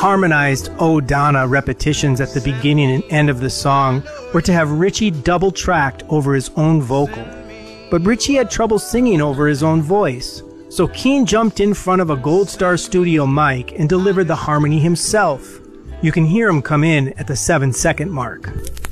harmonized "Oh Donna" repetitions at the beginning and end of the song were to have Ritchie double-tracked over his own vocal. But Ritchie had trouble singing over his own voice, so Keane jumped in front of a Gold Star studio mic and delivered the harmony himself. You can hear him come in at the 7-second mark.